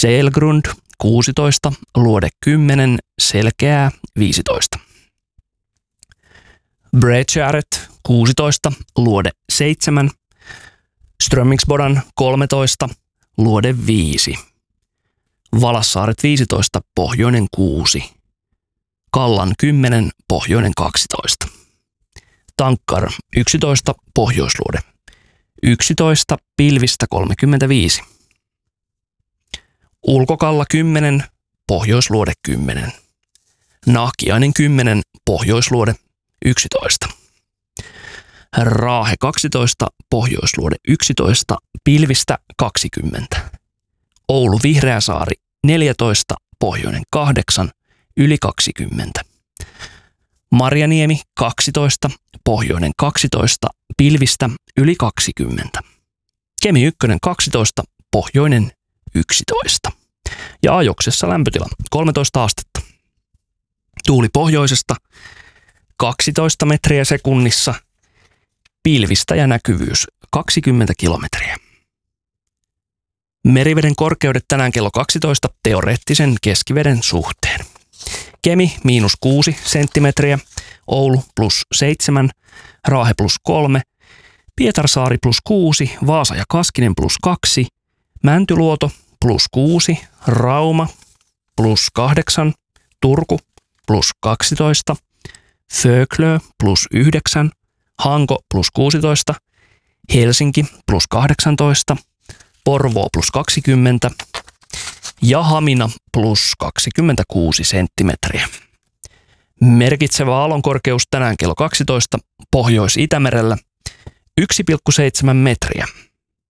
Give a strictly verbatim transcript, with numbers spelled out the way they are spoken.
Selgrund kuusitoista, luode kymmenen, selkeää viisitoista. Bredskäret kuusitoista, luode seitsemän, Strömmingsbodan kolmetoista, luode viisi. Valassaaret viisitoista, pohjoinen kuusi. Kallan kymmenen, pohjoinen kaksitoista. Tankkar yksitoista, pohjoisluode yksitoista, pilvistä kolmekymmentäviisi. Ulkokalla kymmenen, pohjoisluode kymmenen. Nahkiainen kymmenen, pohjoisluode yksitoista. Raahe kaksitoista, pohjoisluode yksitoista, pilvistä kaksikymmentä. Oulu Vihreäsaari neljätoista, pohjoinen kahdeksan, yli kaksikymmentä. Marjaniemi kaksitoista, pohjoinen kaksitoista, pilvistä yli kaksikymmentä. Kemi ykkönen kaksitoista, pohjoinen yksitoista. Ja Ajoksessa lämpötila kolmetoista astetta. Tuuli pohjoisesta kaksitoista metriä sekunnissa, pilvistä ja näkyvyys kaksikymmentä kilometriä. Meriveden korkeudet tänään kello kaksitoista teoreettisen keskiveden suhteen. Kemi miinus kuusi senttimetriä, Oulu plus seitsemän, Raahe plus kolme, Pietarsaari plus kuusi, Vaasa ja Kaskinen plus kaksi, Mäntyluoto plus kuusi, Rauma plus kahdeksan, Turku plus kaksitoista, Föglö plus yhdeksän, Hanko plus kuusitoista, Helsinki plus kahdeksantoista, Porvoo plus kaksikymmentä ja Hamina plus kaksikymmentäkuusi senttimetriä. Merkitsevä aallonkorkeus tänään kello kaksitoista Pohjois-Itämerellä yksi pilkku seitsemän metriä.